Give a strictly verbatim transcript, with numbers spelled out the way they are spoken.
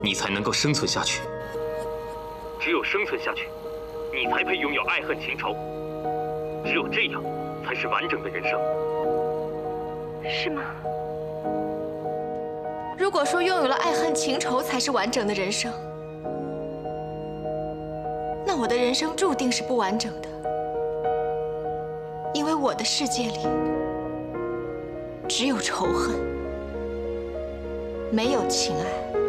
你才能够生存下去。 只有生存下去，你才配拥有爱恨情仇。只有这样，才是完整的人生。 是吗？如果说拥有了爱恨情仇才是完整的人生，那我的人生注定是不完整的，因为我的世界里只有仇恨，没有情爱。